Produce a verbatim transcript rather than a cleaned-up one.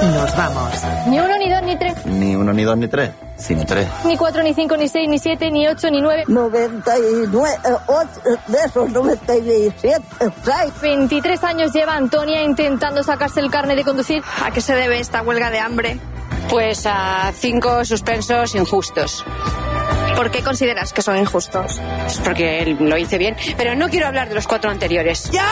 Nos vamos. Ni uno, ni dos, ni tres. Ni uno, ni dos, ni tres. Sino tres. Ni cuatro, ni cinco, ni seis, ni siete, ni ocho, ni nueve. noventa y nueve, ocho, de esos noventa y siete, seis. veintitrés años lleva Antonia intentando sacarse el carnet de conducir. ¿A qué se debe esta huelga de hambre? Pues a cinco suspensos injustos. ¿Por qué consideras que son injustos? Es porque él lo hice bien, pero no quiero hablar de los cuatro anteriores. ¡Ya!